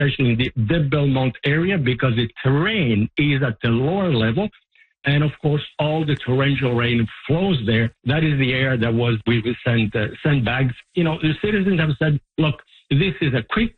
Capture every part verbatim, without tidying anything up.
especially in the, the Belmont area, because the terrain is at the lower level. And of course, all the torrential rain flows there. That is the area that was, we will send uh, sandbags. You know, the citizens have said, look, this is a quick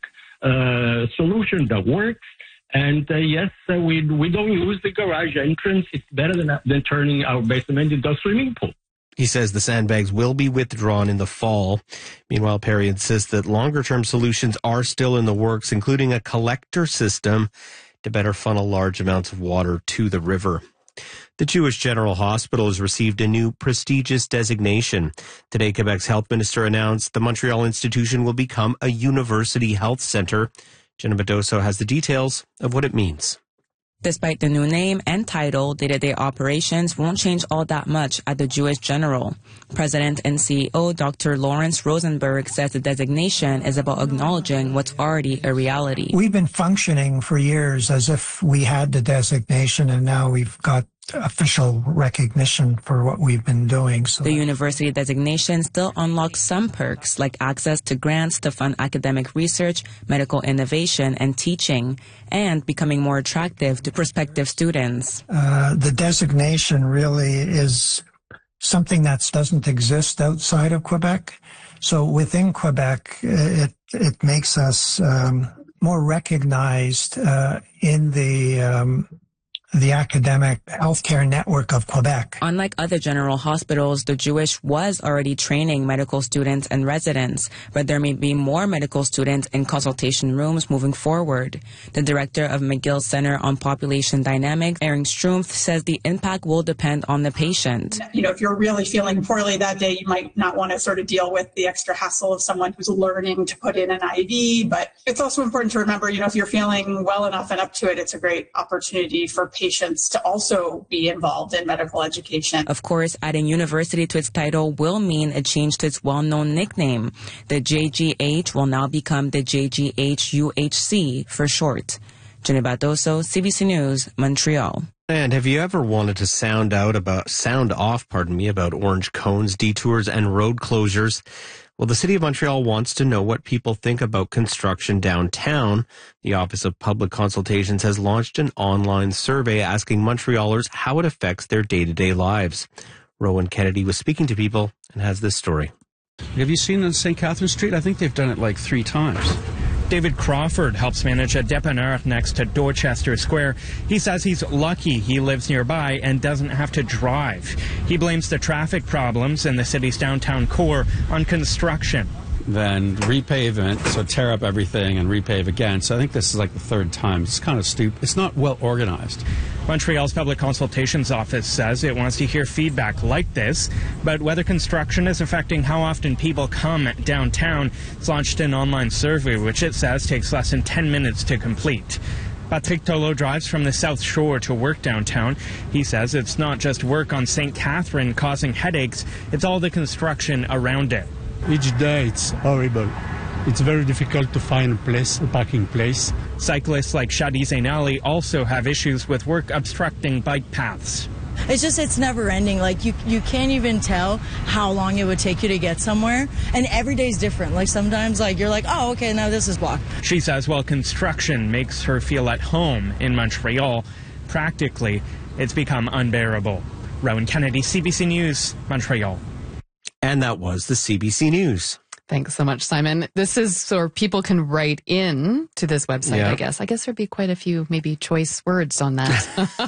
uh, solution that works. And uh, yes, uh, we we don't use the garage entrance. It's better than, than turning our basement into a swimming pool. He says the sandbags will be withdrawn in the fall. Meanwhile, Perry insists that longer-term solutions are still in the works, including a collector system to better funnel large amounts of water to the river. The Jewish General Hospital has received a new prestigious designation. Today, Quebec's health minister announced the Montreal institution will become a university health center. Jenna Badoso has the details of what it means. Despite the new name and title, day-to-day operations won't change all that much at the Jewish General. President and C E O Doctor Lawrence Rosenberg says the designation is about acknowledging what's already a reality. We've been functioning for years as if we had the designation, and now we've got official recognition for what we've been doing. So the university designation still unlocks some perks, like access to grants to fund academic research, medical innovation, and teaching, and becoming more attractive to prospective students. Uh, the designation really is something that doesn't exist outside of Quebec. So within Quebec, it it makes us um, more recognized uh, in the um, the academic healthcare network of Quebec. Unlike other general hospitals, the Jewish was already training medical students and residents, but there may be more medical students in consultation rooms moving forward. The director of McGill Center on Population Dynamics, Erin Strumpf, says the impact will depend on the patient. You know, if you're really feeling poorly that day, you might not want to sort of deal with the extra hassle of someone who's learning to put in an I V, but it's also important to remember, you know, if you're feeling well enough and up to it, it's a great opportunity for patients patients to also be involved in medical education. Of course, adding university to its title will mean a change to its well-known nickname. The J G H will now become the J G H U H C for short. Jenny Badoso, C B C News, Montreal. And have you ever wanted to sound out about, sound off, pardon me, about orange cones, detours, and road closures? Well, the City of Montreal wants to know what people think about construction downtown. The Office of Public Consultations has launched an online survey asking Montrealers how it affects their day-to-day lives. Rowan Kennedy was speaking to people and has this story. Have you seen on Saint Catherine Street? I think they've done it like three times. David Crawford helps manage a dépanneur next to Dorchester Square. He says he's lucky he lives nearby and doesn't have to drive. He blames the traffic problems in the city's downtown core on construction. Then repavement, so tear up everything and repave again. So I think this is like the third time. It's kind of stupid. It's not well organized. Montreal's Public Consultations Office says it wants to hear feedback like this, but whether construction is affecting how often people come downtown, it's launched an online survey, which it says takes less than ten minutes to complete. Patrick Tolo drives from the South Shore to work downtown. He says it's not just work on Saint Catherine causing headaches, it's all the construction around it. Each day it's horrible. It's very difficult to find a place, a parking place. Cyclists like Shadi Zainali also have issues with work obstructing bike paths. It's just, it's never ending. Like, you, you can't even tell how long it would take you to get somewhere. And every day's different. Like, sometimes, like, you're like, oh, okay, now this is blocked. She says while construction makes her feel at home in Montreal, practically, it's become unbearable. Rowan Kennedy, C B C News, Montreal. And that was the C B C News. Thanks so much, Simon. This is so people can write in to this website, yeah. I guess. I guess there'd be quite a few maybe choice words on that.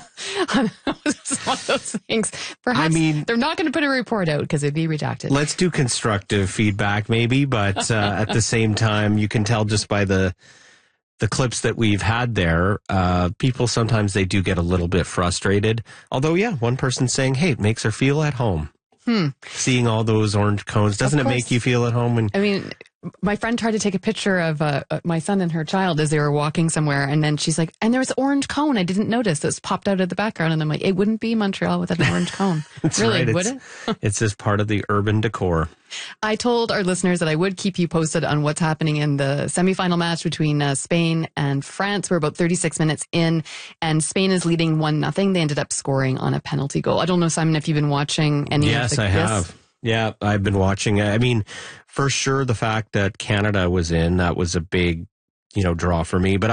It's one of those things. Perhaps I mean, they're not going to put a report out because it'd be redacted. Let's do constructive feedback maybe, but uh, at the same time, you can tell just by the the clips that we've had there, uh, people sometimes they do get a little bit frustrated. Although, yeah, one person saying, hey, it makes her feel at home. Hmm. Seeing all those orange cones, doesn't it make you feel at home? When I mean, my friend tried to take a picture of uh, my son and her child as they were walking somewhere, and then she's like, and there was an orange cone I didn't notice that's popped out of the background, and I'm like, it wouldn't be Montreal with an orange cone. Really, right. would it's, it? It's just part of the urban decor. I told our listeners that I would keep you posted on what's happening in the semifinal match between uh, Spain and France. We're about thirty-six minutes in, and Spain is leading one nothing. They ended up scoring on a penalty goal. I don't know, Simon, if you've been watching any yes, of the... Yes, I have. Yeah, I've been watching. I mean, for sure, the fact that Canada was in, that was a big, you know, draw for me. But